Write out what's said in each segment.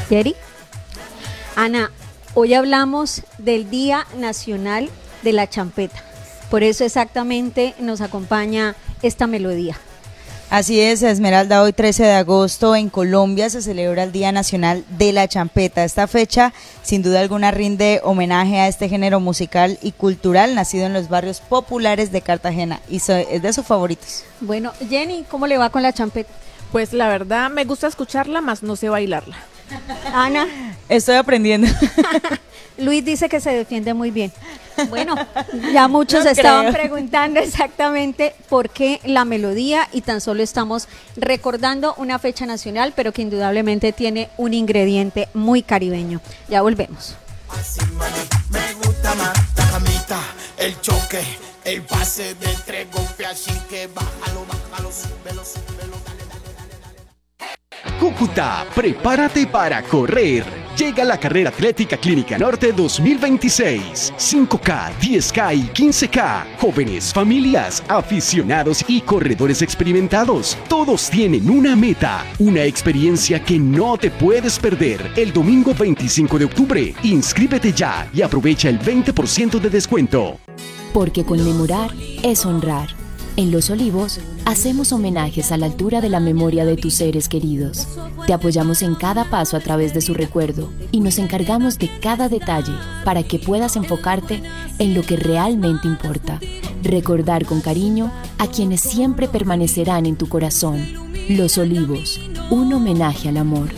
Yeri. Ana, hoy hablamos del Día Nacional de la Champeta. Por eso exactamente nos acompaña esta melodía. Así es, Esmeralda, hoy 13 de agosto en Colombia se celebra el Día Nacional de la Champeta. Esta fecha, sin duda alguna, rinde homenaje a este género musical y cultural nacido en los barrios populares de Cartagena y es de sus favoritos. Bueno, Jenny, ¿cómo le va con la champeta? Pues la verdad me gusta escucharla, más no sé bailarla. Ana. Estoy aprendiendo. Luis dice que se defiende muy bien. Bueno, ya muchos estaban preguntando exactamente por qué la melodía y tan solo estamos recordando una fecha nacional, pero que indudablemente tiene un ingrediente muy caribeño. Ya volvemos. Así, mami, me gusta más la camita, el choque, el pase de 3 golpes, así que bájalo, súbelo, dale. Cúcuta, prepárate para correr. Llega la Carrera Atlética Clínica Norte 2026. 5K, 10K y 15K. Jóvenes, familias, aficionados y corredores experimentados. Todos tienen una meta, una experiencia que no te puedes perder. El domingo 25 de octubre. Inscríbete ya y aprovecha el 20% de descuento. Porque conmemorar es honrar. En Los Olivos, hacemos homenajes a la altura de la memoria de tus seres queridos. Te apoyamos en cada paso a través de su recuerdo y nos encargamos de cada detalle para que puedas enfocarte en lo que realmente importa. Recordar con cariño a quienes siempre permanecerán en tu corazón. Los Olivos, un homenaje al amor.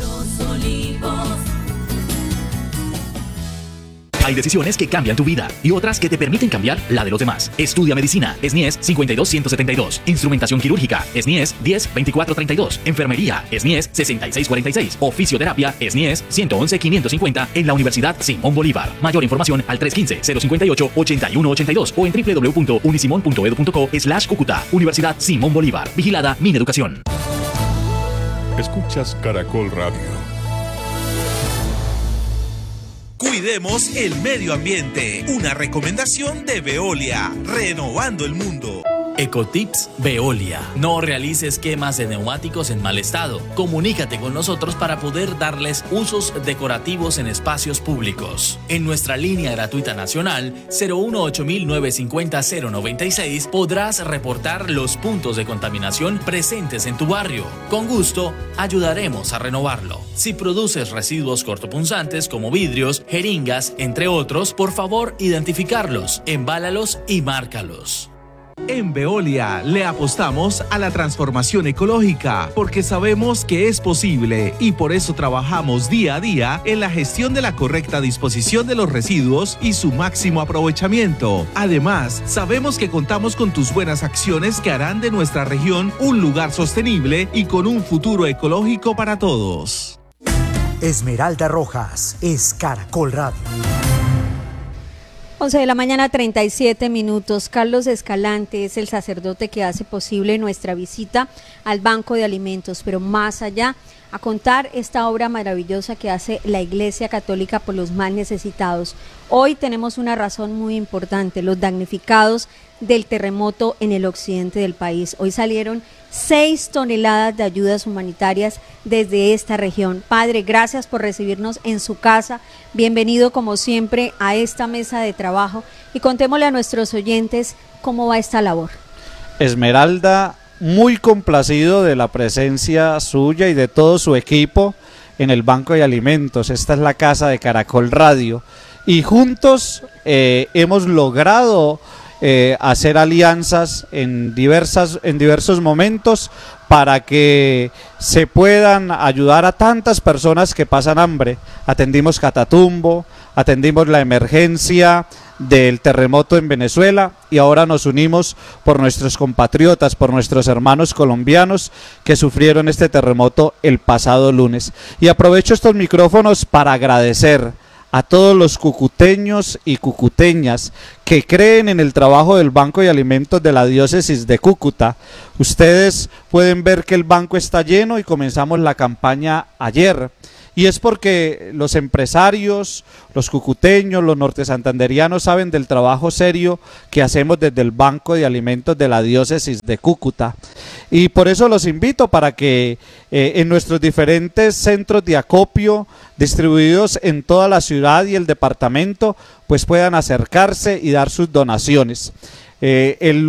Hay decisiones que cambian tu vida y otras que te permiten cambiar la de los demás. Estudia medicina, SNIES 52172. Instrumentación quirúrgica, SNIES 102432. Enfermería, SNIES 6646. O fisioterapia, SNIES 111550 en la Universidad Simón Bolívar. Mayor información al 315-058-8182 o en www.unisimon.edu.co/Cúcuta. Universidad Simón Bolívar. Vigilada Mineducación. Escuchas Caracol Radio. Cuidemos el medio ambiente. Una recomendación de Veolia, renovando el mundo. Ecotips Veolia. No realices quemas de neumáticos en mal estado. Comunícate con nosotros para poder darles usos decorativos en espacios públicos. En nuestra línea gratuita nacional 018-950-096 podrás reportar los puntos de contaminación presentes en tu barrio. Con gusto, ayudaremos a renovarlo. Si produces residuos cortopunzantes como vidrios, jeringas, entre otros, por favor identificarlos, embálalos y márcalos. En Veolia le apostamos a la transformación ecológica porque sabemos que es posible y por eso trabajamos día a día en la gestión de la correcta disposición de los residuos y su máximo aprovechamiento. Además, sabemos que contamos con tus buenas acciones que harán de nuestra región un lugar sostenible y con un futuro ecológico para todos. Esmeralda Rojas es Caracol Radio. 11 de la mañana, 37 minutos. Carlos Escalante es el sacerdote que hace posible nuestra visita al Banco de Alimentos, pero más allá, a contar esta obra maravillosa que hace la Iglesia Católica por los más necesitados. Hoy tenemos una razón muy importante, los damnificados del terremoto en el occidente del país. Hoy salieron 6 toneladas de ayudas humanitarias desde esta región. Padre, gracias por recibirnos en su casa. Bienvenido como siempre a esta mesa de trabajo y contémosle a nuestros oyentes cómo va esta labor. Esmeralda, muy complacido de la presencia suya y de todo su equipo en el Banco de Alimentos. Esta es la casa de Caracol Radio y juntos hemos logrado hacer alianzas en diversos momentos para que se puedan ayudar a tantas personas que pasan hambre. Atendimos Catatumbo, atendimos la emergencia del terremoto en Venezuela y ahora nos unimos por nuestros compatriotas, por nuestros hermanos colombianos que sufrieron este terremoto el pasado lunes. Y aprovecho estos micrófonos para agradecer a todos los cucuteños y cucuteñas que creen en el trabajo del Banco de Alimentos de la Diócesis de Cúcuta. Ustedes pueden ver que el banco está lleno y comenzamos la campaña ayer. y es porque los empresarios, los cucuteños, los nortesantanderianos saben del trabajo serio que hacemos desde el Banco de Alimentos de la Diócesis de Cúcuta, y por eso los invito para que en nuestros diferentes centros de acopio distribuidos en toda la ciudad y el departamento pues puedan acercarse y dar sus donaciones. El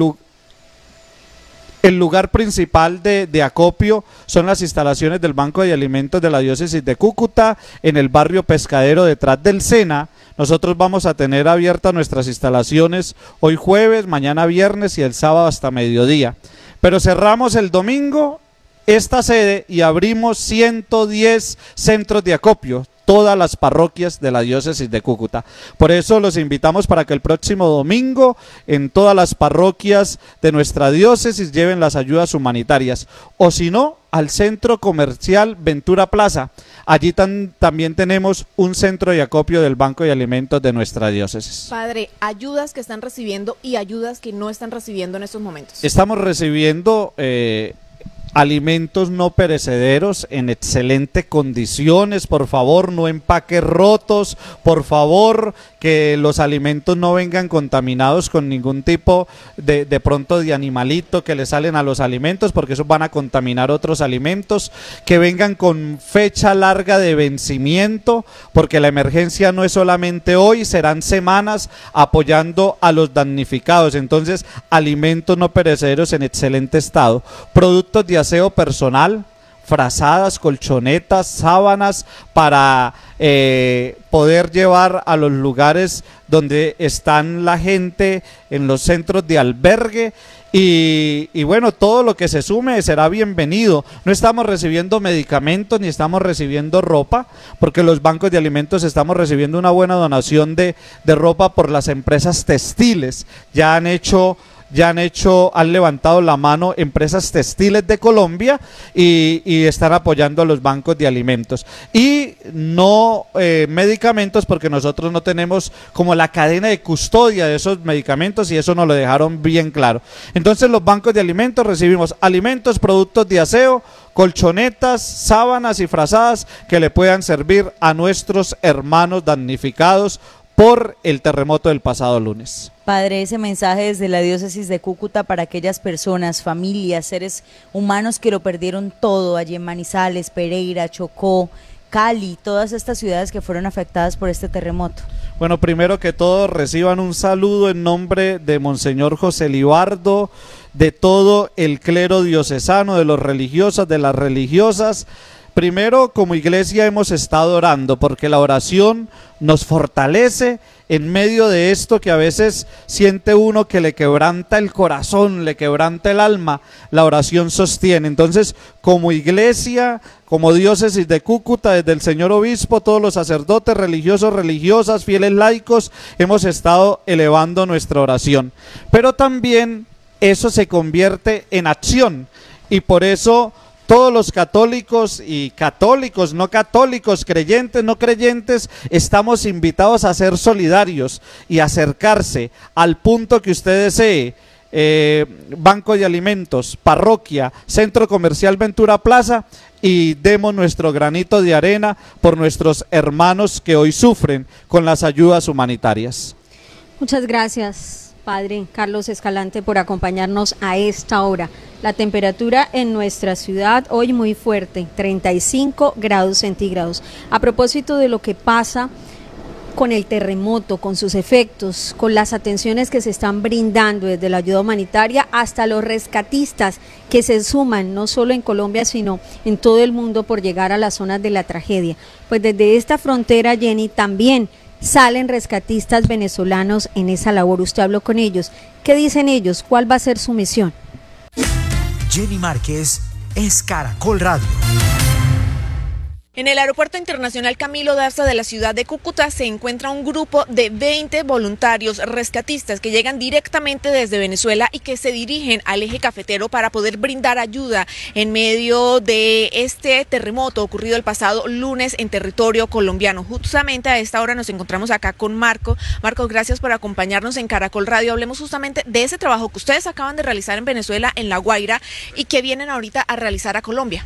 lugar principal de acopio son las instalaciones del Banco de Alimentos de la Diócesis de Cúcuta, en el barrio Pescadero, detrás del SENA. Nosotros vamos a tener abiertas nuestras instalaciones hoy jueves, mañana viernes y el sábado hasta mediodía. Pero cerramos el domingo esta sede y abrimos 110 centros de acopio, todas las parroquias de la Diócesis de Cúcuta. Por eso los invitamos para que el próximo domingo en todas las parroquias de nuestra diócesis lleven las ayudas humanitarias, o si no, al Centro Comercial Ventura Plaza. Allí también tenemos un centro de acopio del Banco de Alimentos de nuestra diócesis. Padre, ayudas que están recibiendo y ayudas que no están recibiendo en estos momentos. Estamos recibiendo alimentos no perecederos en excelentes condiciones, por favor, no empaques rotos, por favor, que los alimentos no vengan contaminados con ningún tipo de pronto de animalito que le salen a los alimentos, porque esos van a contaminar otros alimentos, que vengan con fecha larga de vencimiento, porque la emergencia no es solamente hoy, serán semanas apoyando a los damnificados. Entonces, alimentos no perecederos en excelente estado, productos de aseo personal, frazadas, colchonetas, sábanas para poder llevar a los lugares donde están la gente, en los centros de albergue, y bueno, todo lo que se sume será bienvenido. No estamos recibiendo medicamentos ni estamos recibiendo ropa, porque los bancos de alimentos estamos recibiendo una buena donación de ropa por las empresas textiles. Han levantado la mano empresas textiles de Colombia y están apoyando a los bancos de alimentos. Y no medicamentos, porque nosotros no tenemos como la cadena de custodia de esos medicamentos, y eso nos lo dejaron bien claro. Entonces, los bancos de alimentos recibimos alimentos, productos de aseo, colchonetas, sábanas y frazadas que le puedan servir a nuestros hermanos damnificados por el terremoto del pasado lunes. Padre, ese mensaje desde la Diócesis de Cúcuta para aquellas personas, familias, seres humanos que lo perdieron todo allí en Manizales, Pereira, Chocó, Cali, todas estas ciudades que fueron afectadas por este terremoto. Bueno, primero que todo, reciban un saludo en nombre de Monseñor José Libardo, de todo el clero diocesano, de los religiosos, de las religiosas. Primero, como iglesia hemos estado orando, porque la oración nos fortalece en medio de esto que a veces siente uno que le quebranta el corazón, le quebranta el alma. La oración sostiene. Entonces, como iglesia, como diócesis de Cúcuta, desde el señor obispo, todos los sacerdotes, religiosos, religiosas, fieles laicos, hemos estado elevando nuestra oración. Pero también eso se convierte en acción, y por eso todos los católicos y católicos, no católicos, creyentes, no creyentes, estamos invitados a ser solidarios y acercarse al punto que usted desee. Banco de Alimentos, parroquia, Centro Comercial Ventura Plaza, y demos nuestro granito de arena por nuestros hermanos que hoy sufren con las ayudas humanitarias. Muchas gracias, Padre Carlos Escalante, por acompañarnos a esta hora. La temperatura en nuestra ciudad hoy muy fuerte, 35 grados centígrados. A propósito de lo que pasa con el terremoto, con sus efectos, con las atenciones que se están brindando desde la ayuda humanitaria hasta los rescatistas que se suman no solo en Colombia sino en todo el mundo por llegar a las zonas de la tragedia. Pues desde esta frontera, Jenny, también salen rescatistas venezolanos en esa labor. Usted habló con ellos. ¿Qué dicen ellos? ¿Cuál va a ser su misión? Jenny Márquez es Caracol Radio. En el Aeropuerto Internacional Camilo Daza de la ciudad de Cúcuta se encuentra un grupo de 20 voluntarios rescatistas que llegan directamente desde Venezuela y que se dirigen al eje cafetero para poder brindar ayuda en medio de este terremoto ocurrido el pasado lunes en territorio colombiano. Justamente a esta hora nos encontramos acá con Marco. Marco, gracias por acompañarnos en Caracol Radio. Hablemos justamente de ese trabajo que ustedes acaban de realizar en Venezuela, en La Guaira, y que vienen ahorita a realizar a Colombia.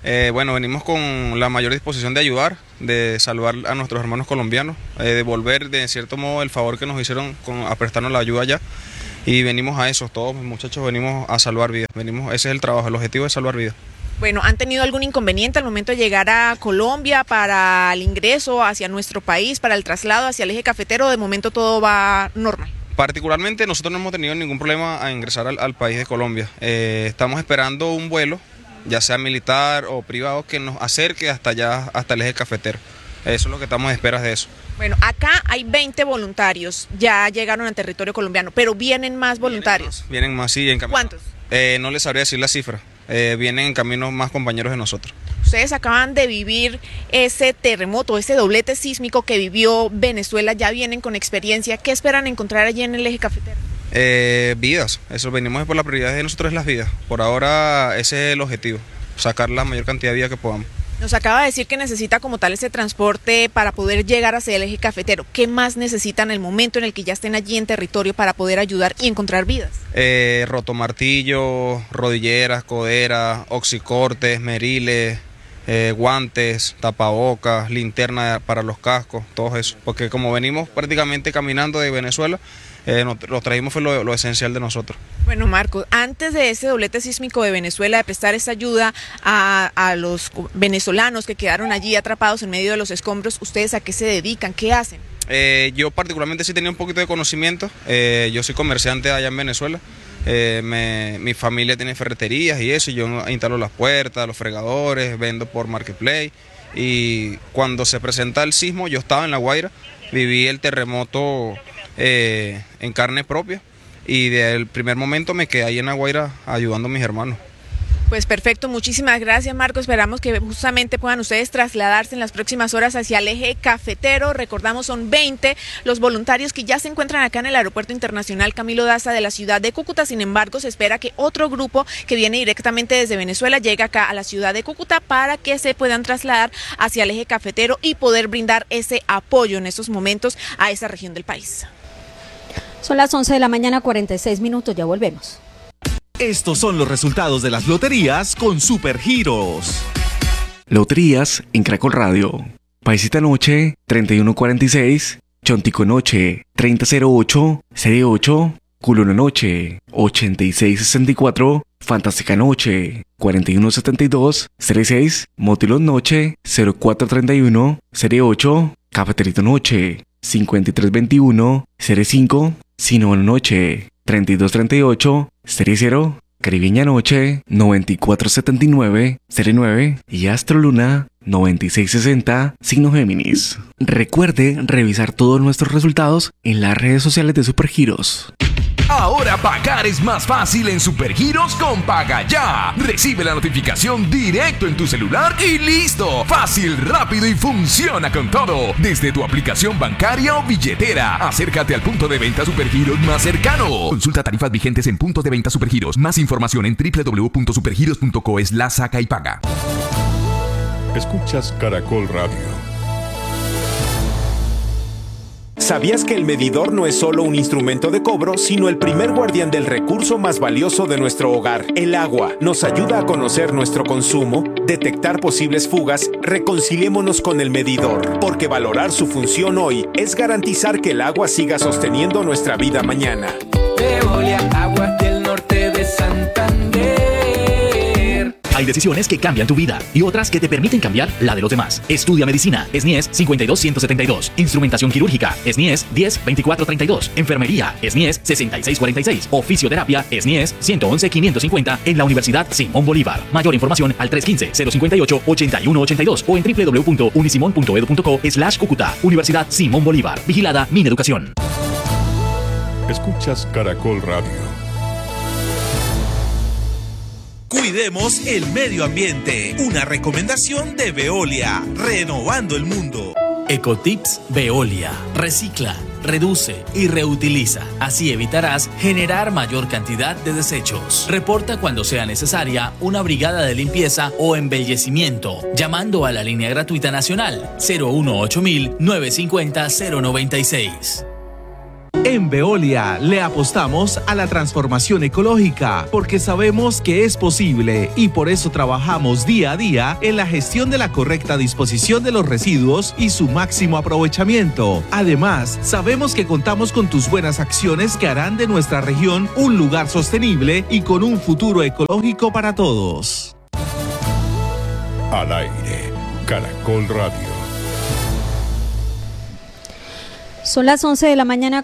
Bueno, venimos con la mayor disposición de ayudar, de salvar a nuestros hermanos colombianos, devolver de cierto modo el favor que nos hicieron a prestarnos la ayuda allá. Y venimos a eso, todos muchachos venimos a salvar vidas, ese es el trabajo, el objetivo es salvar vidas. Bueno, ¿han tenido algún inconveniente al momento de llegar a Colombia para el ingreso hacia nuestro país, para el traslado hacia el eje cafetero? De momento todo va normal. Particularmente nosotros no hemos tenido ningún problema a ingresar al país de Colombia. Estamos esperando un vuelo, ya sea militar o privado, que nos acerque hasta allá, hasta el eje cafetero. Eso es lo que estamos a esperas de eso. Bueno, acá hay 20 voluntarios, ya llegaron al territorio colombiano, pero vienen más voluntarios. Vienen más, sí, en camino. ¿Cuántos? No les sabría decir la cifra, vienen en camino más compañeros de nosotros. Ustedes acaban de vivir ese terremoto, ese doblete sísmico que vivió Venezuela, ya vienen con experiencia. ¿Qué esperan encontrar allí en el eje cafetero? Vidas, eso venimos por la prioridad de nosotros, es las vidas. Por ahora ese es el objetivo, sacar la mayor cantidad de vidas que podamos. Nos acaba de decir que necesita como tal ese transporte para poder llegar hacia el eje cafetero. ¿Qué más necesitan en el momento en el que ya estén allí en territorio para poder ayudar y encontrar vidas? Rotomartillo, rodilleras, coderas, oxicortes, meriles, guantes, tapabocas, linterna para los cascos, todo eso. Porque como venimos prácticamente caminando de Venezuela, lo trajimos fue lo esencial de nosotros. Bueno, Marcos, antes de ese doblete sísmico de Venezuela, de prestar esta ayuda a los venezolanos que quedaron allí atrapados en medio de los escombros, ¿ustedes a qué se dedican? ¿Qué hacen? Yo particularmente sí tenía un poquito de conocimiento, yo soy comerciante allá en Venezuela, mi familia tiene ferreterías y eso, y yo instalo las puertas, los fregadores, vendo por Marketplace, y cuando se presenta el sismo, yo estaba en La Guaira, viví el terremoto en carne propia, y desde el primer momento me quedé ahí en La Guaira ayudando a mis hermanos. Pues perfecto, muchísimas gracias, Marco. Esperamos que justamente puedan ustedes trasladarse en las próximas horas hacia el eje cafetero. Recordamos, son 20 los voluntarios que ya se encuentran acá en el Aeropuerto Internacional Camilo Daza de la ciudad de Cúcuta. Sin embargo, se espera que otro grupo que viene directamente desde Venezuela llegue acá a la ciudad de Cúcuta para que se puedan trasladar hacia el eje cafetero y poder brindar ese apoyo en estos momentos a esa región del país. Son las 11 de la mañana, 46 minutos, ya volvemos. Estos son los resultados de las loterías con Supergiros. Loterías en Caracol Radio. Paisita Noche, 3146. Chontico Noche, 3008. Serie 8. Culona Noche, 8664. Fantástica Noche, 4172. Serie 6. Motilón Noche, 0431. Serie 8. Cafeterito Noche, 5321. Serie 5. Sinómano Noche, 3238, Serie 0, Caribeña Noche, 9479, Serie 9 y Astro Luna, 9660, signo Géminis. Recuerde revisar todos nuestros resultados en las redes sociales de Supergiros. Ahora pagar es más fácil en Supergiros con Paga Ya. Recibe la notificación directo en tu celular y listo. Fácil, rápido y funciona con todo. Desde tu aplicación bancaria o billetera. Acércate al punto de venta Supergiros más cercano. Consulta tarifas vigentes en puntos de venta Supergiros. Más información en www.supergiros.co/saca y paga. Escuchas Caracol Radio. ¿Sabías que el medidor no es solo un instrumento de cobro, sino el primer guardián del recurso más valioso de nuestro hogar, el agua? Nos ayuda a conocer nuestro consumo, detectar posibles fugas. Reconciliémonos con el medidor, porque valorar su función hoy es garantizar que el agua siga sosteniendo nuestra vida mañana. Veolia, aguas del norte de Santander. Hay decisiones que cambian tu vida y otras que te permiten cambiar la de los demás. Estudia medicina, SNIES 52172. Instrumentación quirúrgica, SNIES 102432. Enfermería, SNIES 6646. O fisioterapia, SNIES 111550 en la Universidad Simón Bolívar. Mayor información al 315-058-8182 o en www.unisimon.edu.co/Cúcuta. Universidad Simón Bolívar. Vigilada Mineducación. Escuchas Caracol Radio. Cuidemos el medio ambiente. Una recomendación de Veolia, renovando el mundo. Ecotips Veolia. Recicla, reduce y reutiliza. Así evitarás generar mayor cantidad de desechos. Reporta cuando sea necesaria una brigada de limpieza o embellecimiento, llamando a la línea gratuita nacional 018 950 096. En Veolia le apostamos a la transformación ecológica porque sabemos que es posible y por eso trabajamos día a día en la gestión de la correcta disposición de los residuos y su máximo aprovechamiento. Además, sabemos que contamos con tus buenas acciones que harán de nuestra región un lugar sostenible y con un futuro ecológico para todos. Al aire, Caracol Radio. Son las 11 de la mañana,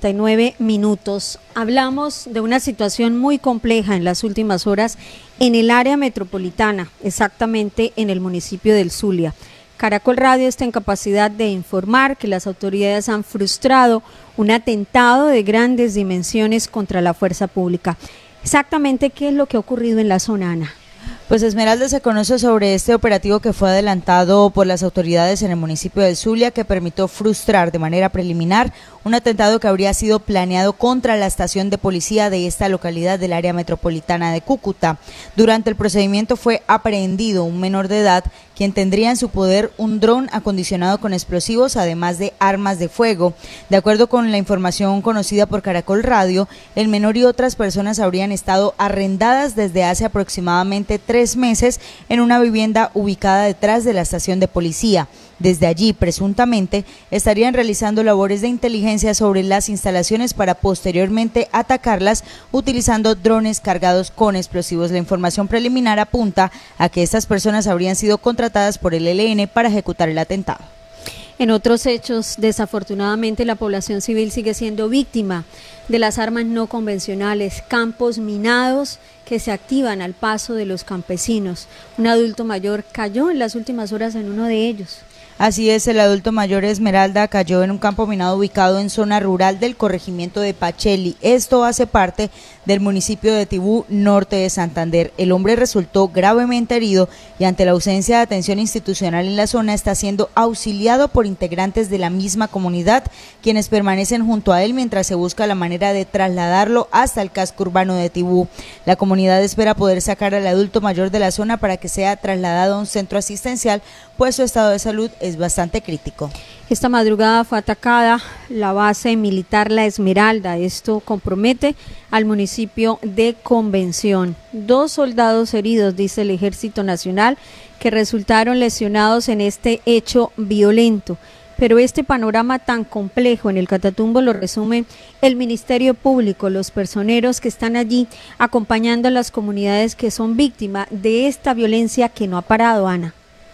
49 minutos. Hablamos de una situación muy compleja en las últimas horas en el área metropolitana, exactamente en el municipio del Zulia. Caracol Radio está en capacidad de informar que las autoridades han frustrado un atentado de grandes dimensiones contra la fuerza pública. Exactamente, ¿qué es lo que ha ocurrido en la zona, Ana? Pues Esmeralda, se conoce sobre este operativo que fue adelantado por las autoridades en el municipio del Zulia, que permitió frustrar de manera preliminar un atentado que habría sido planeado contra la estación de policía de esta localidad del área metropolitana de Cúcuta. Durante el procedimiento fue aprehendido un menor de edad, quien tendría en su poder un dron acondicionado con explosivos, además de armas de fuego. De acuerdo con la información conocida por Caracol Radio, el menor y otras personas habrían estado arrendadas desde hace aproximadamente 3 meses en una vivienda ubicada detrás de la estación de policía. Desde allí, presuntamente, estarían realizando labores de inteligencia sobre las instalaciones para posteriormente atacarlas utilizando drones cargados con explosivos. La información preliminar apunta a que estas personas habrían sido contratadas por el ELN para ejecutar el atentado. En otros hechos, desafortunadamente, la población civil sigue siendo víctima de las armas no convencionales, campos minados que se activan al paso de los campesinos. Un adulto mayor cayó en las últimas horas en uno de ellos. Así es, el adulto mayor Esmeralda cayó en un campo minado ubicado en zona rural del corregimiento de Pacheli. Esto hace parte del municipio de Tibú, norte de Santander. El hombre resultó gravemente herido y ante la ausencia de atención institucional en la zona está siendo auxiliado por integrantes de la misma comunidad, quienes permanecen junto a él mientras se busca la manera de trasladarlo hasta el casco urbano de Tibú. La comunidad espera poder sacar al adulto mayor de la zona para que sea trasladado a un centro asistencial, pues su estado de salud es bastante crítico. Esta madrugada fue atacada la base militar La Esmeralda. Esto compromete al municipio de Convención. 2 soldados heridos, dice el Ejército Nacional, que resultaron lesionados en este hecho violento. Pero este panorama tan complejo en el Catatumbo lo resume el Ministerio Público, los personeros que están allí acompañando a las comunidades que son víctimas de esta violencia que no ha parado, Ana.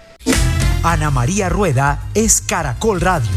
Ana María Rueda es Caracol Radio.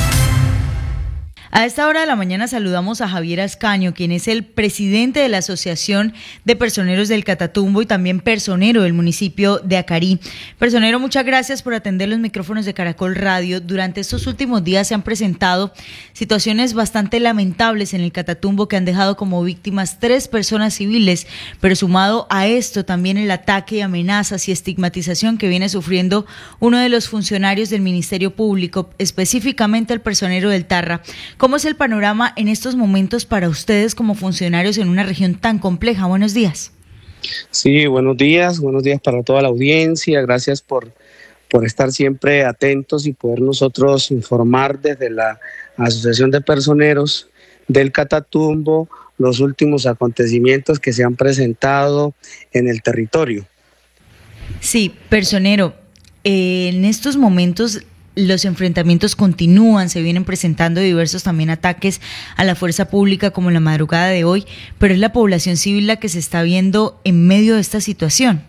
A esta hora de la mañana saludamos a Javier Ascaño, quien es el presidente de la Asociación de Personeros del Catatumbo y también personero del municipio de Acarí. Personero, muchas gracias por atender los micrófonos de Caracol Radio. Durante estos últimos días se han presentado situaciones bastante lamentables en el Catatumbo que han dejado como víctimas 3 personas civiles, pero sumado a esto también el ataque y amenazas y estigmatización que viene sufriendo uno de los funcionarios del Ministerio Público, específicamente el personero del Tarra. ¿Cómo es el panorama en estos momentos para ustedes como funcionarios en una región tan compleja? Buenos días. Sí, buenos días para toda la audiencia. Gracias por estar siempre atentos y poder nosotros informar desde la Asociación de Personeros del Catatumbo los últimos acontecimientos que se han presentado en el territorio. Sí, personero, en estos momentos los enfrentamientos continúan, se vienen presentando diversos también ataques a la fuerza pública como en la madrugada de hoy, pero es la población civil la que se está viendo en medio de esta situación.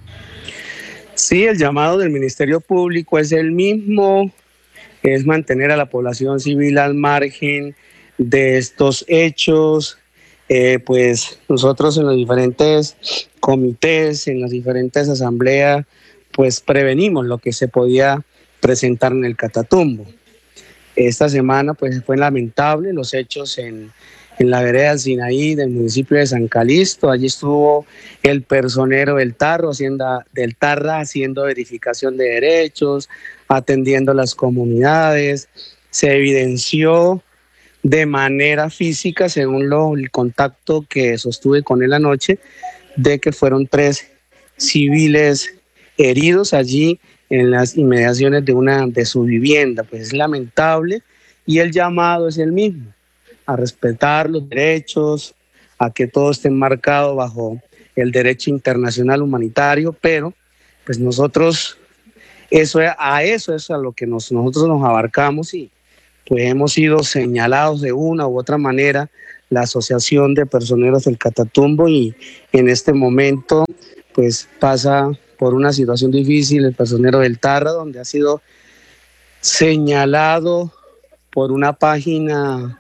Sí, el llamado del Ministerio Público es el mismo, es mantener a la población civil al margen de estos hechos. Pues nosotros en los diferentes comités, en las diferentes asambleas, pues prevenimos lo que se podía presentar en el Catatumbo. Esta semana pues fue lamentable los hechos en la vereda del Sinaí del municipio de San Calixto. Allí estuvo el personero del Tarra haciendo verificación de derechos, atendiendo las comunidades. Se evidenció de manera física, según el contacto que sostuve con él anoche, de que fueron 3 civiles heridos allí en las inmediaciones de su vivienda. Pues es lamentable y el llamado es el mismo, a respetar los derechos, a que todo esté enmarcado bajo el derecho internacional humanitario, pero pues nosotros, eso es a lo que nosotros nos abarcamos y pues hemos sido señalados de una u otra manera, la Asociación de Personeros del Catatumbo, y en este momento pues pasa por una situación difícil el personero del Tarra, donde ha sido señalado por una página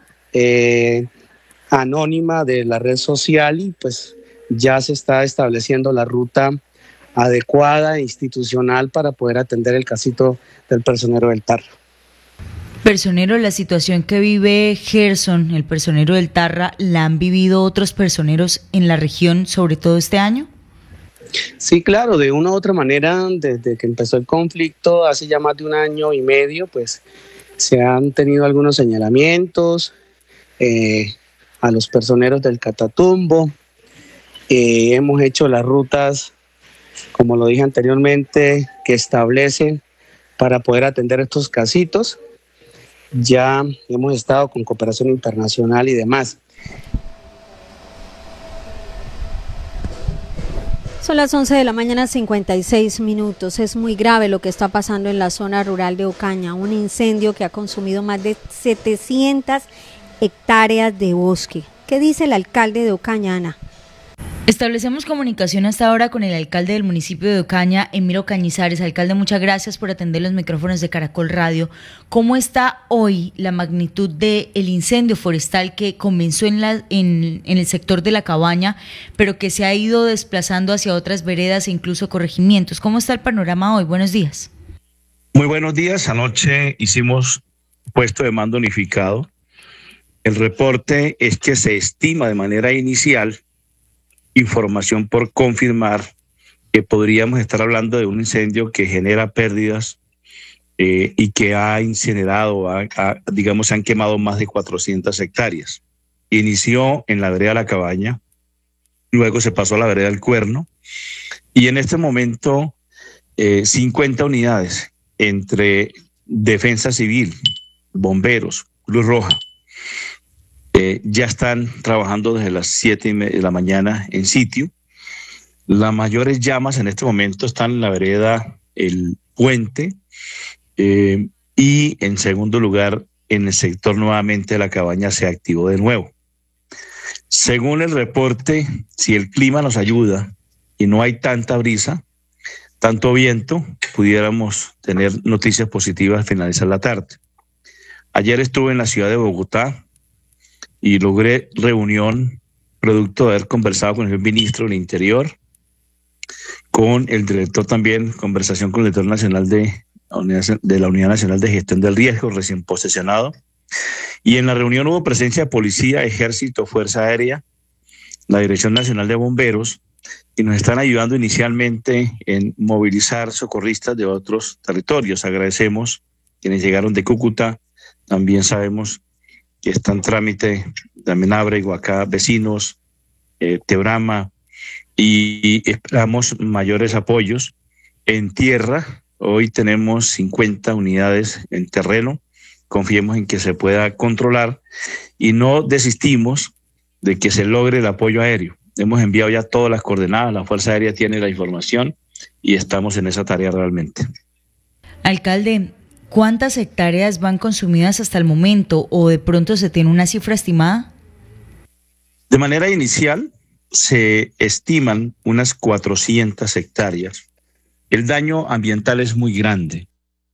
anónima de la red social, y pues ya se está estableciendo la ruta adecuada e institucional para poder atender el casito del personero del Tarra. Personero, la situación que vive Gerson, el personero del Tarra, ¿la han vivido otros personeros en la región, sobre todo este año? Sí, claro, de una u otra manera, desde que empezó el conflicto hace ya más de 1 año y medio, pues se han tenido algunos señalamientos a los personeros del Catatumbo. Hemos hecho las rutas, como lo dije anteriormente, que establecen para poder atender estos casitos. Ya hemos estado con cooperación internacional y demás. Son las 11 de la mañana, 56 minutos. Es muy grave lo que está pasando en la zona rural de Ocaña. Un incendio que ha consumido más de 700 hectáreas de bosque. ¿Qué dice el alcalde de Ocaña, Ana? Establecemos comunicación hasta ahora con el alcalde del municipio de Ocaña, Emiro Cañizares. Alcalde, muchas gracias por atender los micrófonos de Caracol Radio. ¿Cómo está hoy la magnitud del incendio forestal que comenzó en el sector de La Cabaña, pero que se ha ido desplazando hacia otras veredas e incluso corregimientos? ¿Cómo está el panorama hoy? Buenos días. Muy buenos días. Anoche hicimos puesto de mando unificado. El reporte es que se estima de manera inicial, información por confirmar, que podríamos estar hablando de un incendio que genera pérdidas y que ha incinerado, digamos, se han quemado más de 400 hectáreas. Inició en la vereda La Cabaña, luego se pasó a la vereda El Cuerno, y en este momento 50 unidades entre Defensa Civil, bomberos, Cruz Roja, ya están trabajando desde las 7:30 de la mañana en sitio. Las mayores llamas en este momento están en la vereda El Puente y en segundo lugar en el sector nuevamente de La Cabaña se activó de nuevo. Según el reporte, si el clima nos ayuda y no hay tanta brisa, tanto viento, pudiéramos tener noticias positivas al finalizar la tarde. Ayer estuve en la ciudad de Bogotá y logré reunión producto de haber conversado con el ministro del Interior, con el director también, conversación con el director nacional de la Unidad Nacional de Gestión del Riesgo, recién posesionado. Y en la reunión hubo presencia de policía, ejército, fuerza aérea, la Dirección Nacional de Bomberos, y nos están ayudando inicialmente en movilizar socorristas de otros territorios. Agradecemos quienes llegaron de Cúcuta, también sabemos que está en trámite también Abre, Guacá, vecinos, Tebrama, y esperamos mayores apoyos. En tierra, hoy tenemos 50 unidades en terreno, confiemos en que se pueda controlar y no desistimos de que se logre el apoyo aéreo. Hemos enviado ya todas las coordenadas, la Fuerza Aérea tiene la información y estamos en esa tarea realmente. Alcalde, ¿cuántas hectáreas van consumidas hasta el momento o de pronto se tiene una cifra estimada? De manera inicial se estiman unas 400 hectáreas. El daño ambiental es muy grande.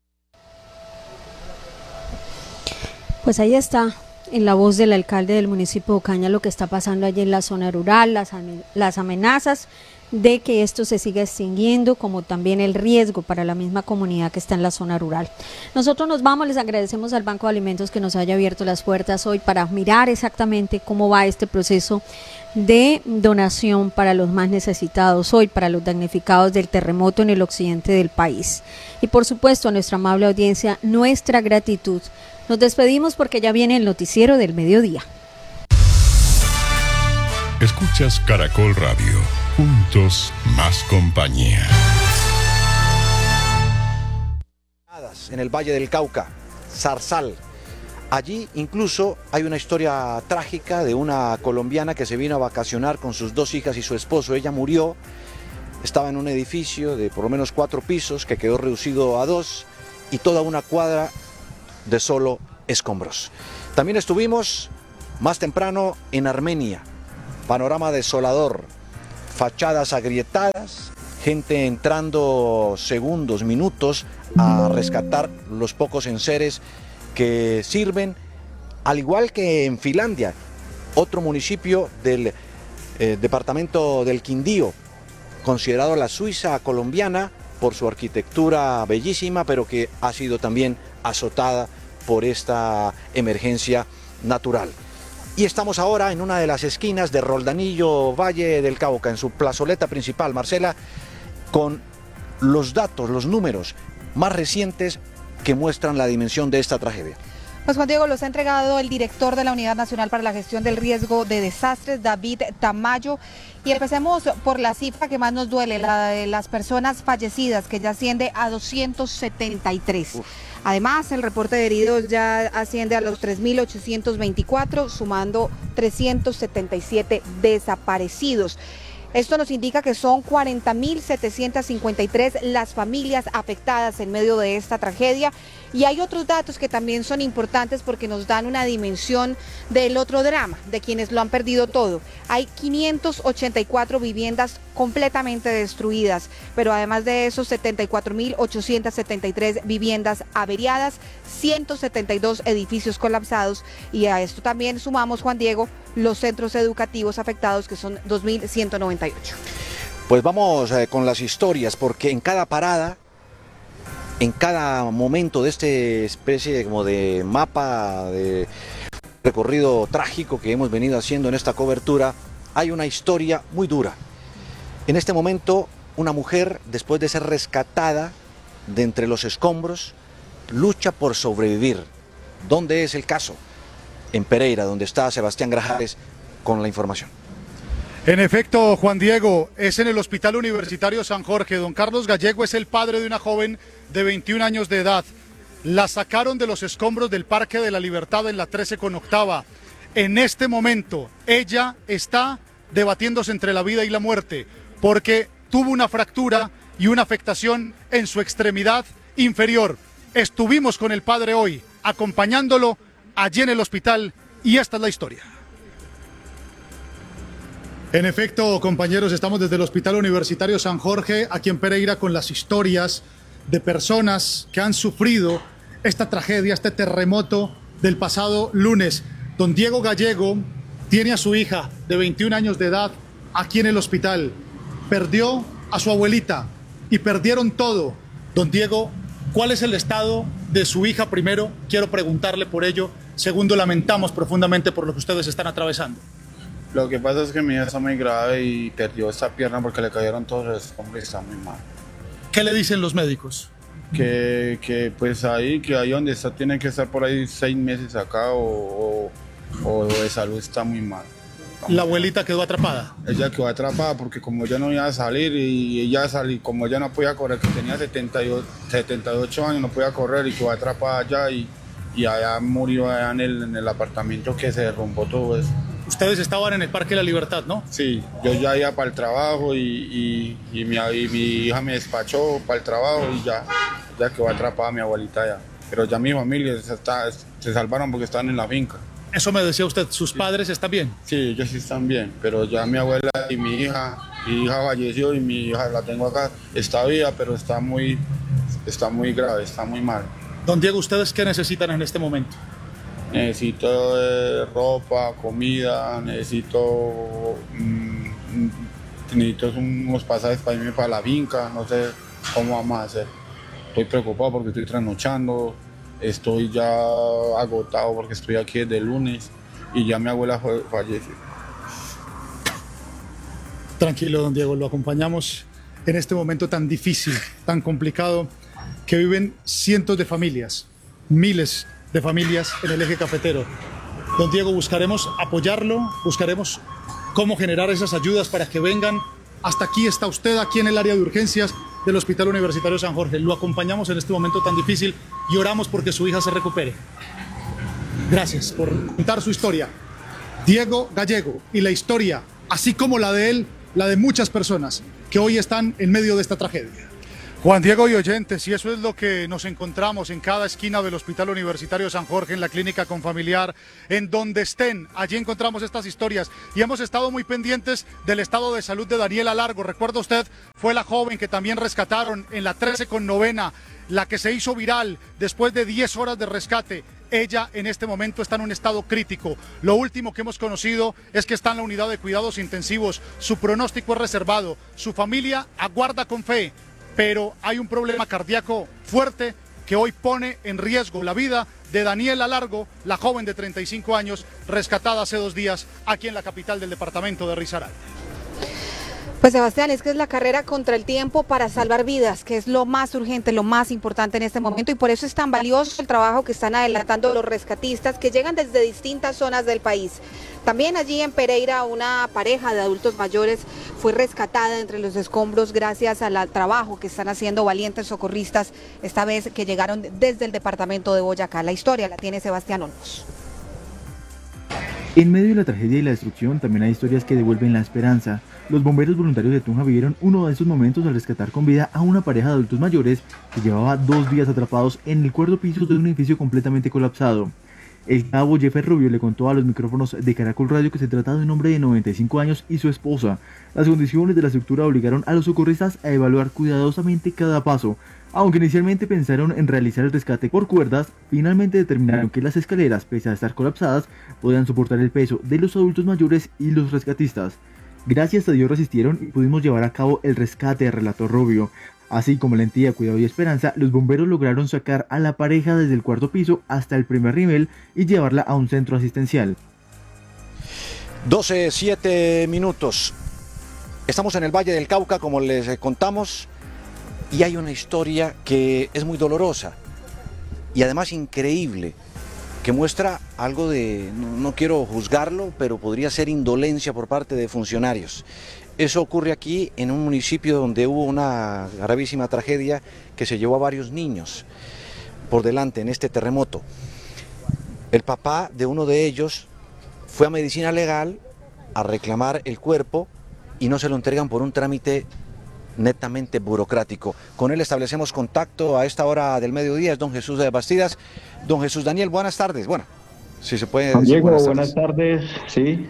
Pues ahí está, en la voz del alcalde del municipio de Ocaña, lo que está pasando allí en la zona rural, las amenazas de que esto se siga extinguiendo, como también el riesgo para la misma comunidad que está en la zona rural. Nosotros nos vamos, les agradecemos al Banco de Alimentos que nos haya abierto las puertas hoy para mirar exactamente cómo va este proceso de donación para los más necesitados hoy, para los damnificados del terremoto en el occidente del país. Y por supuesto a nuestra amable audiencia, nuestra gratitud. Nos despedimos porque ya viene el noticiero del mediodía. Escuchas Caracol Radio. Juntos, más compañía. En el Valle del Cauca, Zarzal, Allí incluso hay una historia trágica de una colombiana que se vino a vacacionar con sus 2 hijas y su esposo. Ella murió, estaba en un edificio de por lo menos 4 pisos que quedó reducido a 2 y toda una cuadra de solo escombros. También estuvimos más temprano en Armenia, panorama desolador, fachadas agrietadas, gente entrando segundos, minutos a rescatar los pocos enseres que sirven, al igual que en Finlandia, otro municipio del departamento del Quindío, considerado la Suiza colombiana por su arquitectura bellísima, pero que ha sido también azotada por esta emergencia natural. Y estamos ahora en una de las esquinas de Roldanillo, Valle del Cauca, en su plazoleta principal, Marcela, con los datos, los números más recientes que muestran la dimensión de esta tragedia. Pues Juan Diego, los ha entregado el director de la Unidad Nacional para la Gestión del Riesgo de Desastres, David Tamayo. Y empecemos por la cifra que más nos duele, la de las personas fallecidas, que ya asciende a 273. Uf. Además, el reporte de heridos ya asciende a los 3.824, sumando 377 desaparecidos. Esto nos indica que son 40.753 las familias afectadas en medio de esta tragedia. Y hay otros datos que también son importantes porque nos dan una dimensión del otro drama, de quienes lo han perdido todo. Hay 584 viviendas completamente destruidas, pero además de esos 74.873 viviendas averiadas, 172 edificios colapsados, y a esto también sumamos, Juan Diego, los centros educativos afectados, que son 2.198. Pues vamos con las historias, porque en cada parada, en cada momento de esta especie como de mapa de recorrido trágico que hemos venido haciendo en esta cobertura, hay una historia muy dura. En este momento, una mujer, después de ser rescatada de entre los escombros, lucha por sobrevivir. ¿Dónde es el caso? En Pereira, donde está Sebastián Grajales con la información. En efecto, Juan Diego, es en el Hospital Universitario San Jorge. Don Carlos Gallego es el padre de una joven de 21 años de edad. La sacaron de los escombros del Parque de la Libertad en la 13 con octava. En este momento, ella está debatiéndose entre la vida y la muerte, porque tuvo una fractura y una afectación en su extremidad inferior. Estuvimos con el padre hoy, acompañándolo allí en el hospital, y esta es la historia. En efecto, compañeros, estamos desde el Hospital Universitario San Jorge, aquí en Pereira, con las historias de personas que han sufrido esta tragedia, este terremoto del pasado lunes. Don Diego Gallego tiene a su hija de 21 años de edad aquí en el hospital. Perdió a su abuelita y perdieron todo. Don Diego, ¿cuál es el estado de su hija? Primero, quiero preguntarle por ello. Segundo, lamentamos profundamente por lo que ustedes están atravesando. Lo que pasa es que mi hija está muy grave y perdió esta pierna porque le cayeron todos los escombros y está muy mal. ¿Qué le dicen los médicos? Que pues ahí donde está tiene que estar por ahí 6 meses acá o de salud está muy mal. ¿La abuelita quedó atrapada? Ella quedó atrapada porque como ella no iba a salir y ella como ella no podía correr, que tenía 78 años, no podía correr y quedó atrapada allá y allá murió allá en el apartamento que se derrumbó todo eso. Ustedes estaban en el Parque de la Libertad, ¿no? Sí, yo ya iba para el trabajo y mi hija me despachó para el trabajo y ya quedó atrapada mi abuelita ya. Pero ya mi familia se salvaron porque estaban en la finca. Eso me decía usted, ¿sus padres están bien? Sí, ellos sí están bien, pero ya mi abuela y mi hija falleció y mi hija la tengo acá, está viva, pero está muy grave, está muy mal. Don Diego, ¿ustedes qué necesitan en este momento? Necesito ropa, comida, necesito unos pasajes para irme para la finca, no sé cómo vamos a hacer. Estoy preocupado porque estoy trasnochando, estoy ya agotado porque estoy aquí desde el lunes y ya mi abuela falleció. Tranquilo, don Diego, lo acompañamos en este momento tan difícil, tan complicado, que viven cientos de familias, miles de familias en el eje cafetero. Don Diego, buscaremos apoyarlo, buscaremos cómo generar esas ayudas para que vengan. Hasta aquí está usted, aquí en el área de urgencias del Hospital Universitario San Jorge. Lo acompañamos en este momento tan difícil y oramos porque su hija se recupere. Gracias por contar su historia. Diego Gallego, y la historia, así como la de él, la de muchas personas que hoy están en medio de esta tragedia. Juan Diego y oyentes, y eso es lo que nos encontramos en cada esquina del Hospital Universitario San Jorge, en la clínica Confamiliar, en donde estén, allí encontramos estas historias y hemos estado muy pendientes del estado de salud de Daniela Largo. Recuerda usted, fue la joven que también rescataron en la 13 con novena, la que se hizo viral después de 10 horas de rescate. Ella en este momento está en un estado crítico. Lo último que hemos conocido es que está en la unidad de cuidados intensivos. Su pronóstico es reservado. Su familia aguarda con fe, pero hay un problema cardíaco fuerte que hoy pone en riesgo la vida de Daniela Largo, la joven de 35 años, rescatada hace 2 días aquí en la capital del departamento de Risaralda. Pues Sebastián, es que es la carrera contra el tiempo para salvar vidas, que es lo más urgente, lo más importante en este momento, y por eso es tan valioso el trabajo que están adelantando los rescatistas que llegan desde distintas zonas del país. También allí en Pereira una pareja de adultos mayores fue rescatada entre los escombros gracias al trabajo que están haciendo valientes socorristas, esta vez que llegaron desde el departamento de Boyacá. La historia la tiene Sebastián Olmos. En medio de la tragedia y la destrucción también hay historias que devuelven la esperanza. Los bomberos voluntarios de Tunja vivieron uno de esos momentos al rescatar con vida a una pareja de adultos mayores que llevaba 2 días atrapados en el 4º piso de un edificio completamente colapsado. El cabo Jeffer Rubio le contó a los micrófonos de Caracol Radio que se trata de un hombre de 95 años y su esposa. Las condiciones de la estructura obligaron a los socorristas a evaluar cuidadosamente cada paso. Aunque inicialmente pensaron en realizar el rescate por cuerdas, finalmente determinaron que las escaleras, pese a estar colapsadas, podían soportar el peso de los adultos mayores y los rescatistas. Gracias a Dios resistieron y pudimos llevar a cabo el rescate, relató Rubio. Así como la entidad Cuidado y Esperanza, los bomberos lograron sacar a la pareja desde el 4º piso hasta el primer nivel y llevarla a un centro asistencial. 12:07 minutos. Estamos en el Valle del Cauca, como les contamos, y hay una historia que es muy dolorosa y además increíble, que muestra algo de, no quiero juzgarlo, pero podría ser indolencia por parte de funcionarios. Eso ocurre aquí en un municipio donde hubo una gravísima tragedia que se llevó a varios niños por delante en este terremoto. El papá de uno de ellos fue a medicina legal a reclamar el cuerpo y no se lo entregan por un trámite netamente burocrático. Con él establecemos contacto a esta hora del mediodía, es don Jesús de Bastidas. Don Jesús Daniel, buenas tardes. Bueno, si se puede decir. Diego, buenas tardes, sí.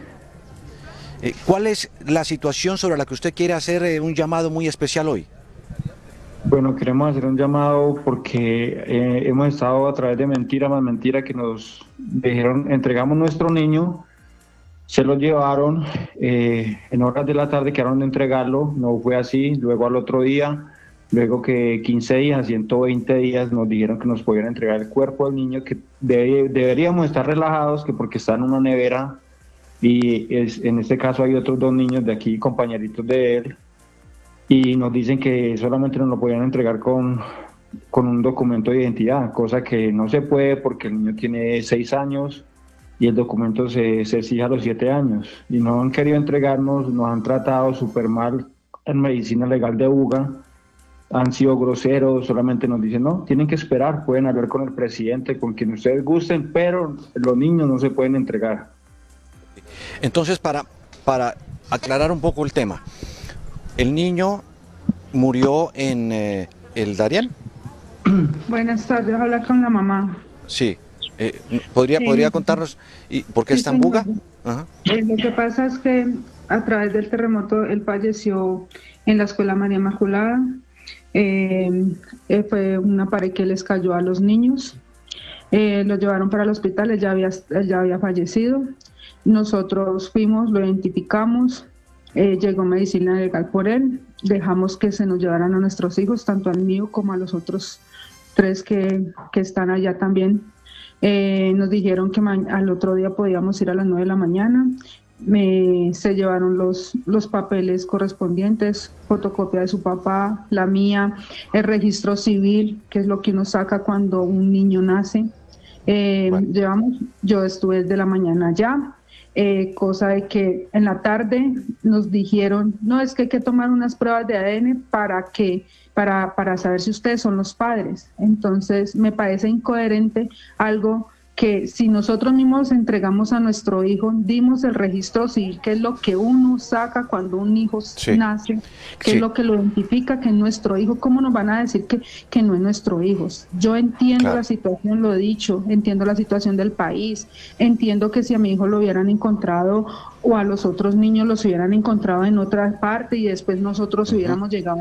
¿Cuál es la situación sobre la que usted quiere hacer un llamado muy especial hoy? Bueno, queremos hacer un llamado porque hemos estado a través de mentira más mentira que nos dijeron, entregamos nuestro niño, se lo llevaron, en horas de la tarde quedaron de entregarlo, no fue así, luego al otro día, luego que 15 días, 120 días nos dijeron que nos podían entregar el cuerpo del niño, que deberíamos estar relajados, que porque está en una nevera, y en este caso hay otros 2 niños de aquí, compañeritos de él, y nos dicen que solamente nos lo podían entregar con un documento de identidad, cosa que no se puede porque el niño tiene 6 años y el documento se exige a los 7 años, y no han querido entregarnos, nos han tratado súper mal en medicina legal de UGA, han sido groseros, solamente nos dicen, no, tienen que esperar, pueden hablar con el presidente, con quien ustedes gusten, pero los niños no se pueden entregar. Entonces, para aclarar un poco el tema, el niño murió en el Darién. Buenas tardes, habla con la mamá. Sí, ¿podría contarnos por qué está en Buga? Ajá. Lo que pasa es que a través del terremoto él falleció en la Escuela María Inmaculada. Fue una pared que les cayó a los niños. Lo llevaron para el hospital, él ya había fallecido. Nosotros fuimos, lo identificamos, llegó medicina legal por él, dejamos que se nos llevaran a nuestros hijos, tanto al mío como a los otros 3 que están allá también. Nos dijeron que al otro día podíamos ir a las 9 de la mañana, se llevaron los papeles correspondientes, fotocopia de su papá, la mía, el registro civil, que es lo que uno saca cuando un niño nace. Yo estuve desde la mañana allá. Cosa de que en la tarde nos dijeron, no, es que hay que tomar unas pruebas de ADN para saber si ustedes son los padres. Entonces me parece incoherente algo que si nosotros mismos entregamos a nuestro hijo, dimos el registro civil, que es lo que uno saca cuando un hijo nace, que es lo que lo identifica, que es nuestro hijo, ¿cómo nos van a decir que no es nuestro hijo? Yo entiendo la situación, lo he dicho, entiendo la situación del país, entiendo que si a mi hijo lo hubieran encontrado o a los otros niños los hubieran encontrado en otra parte y después nosotros hubiéramos llegado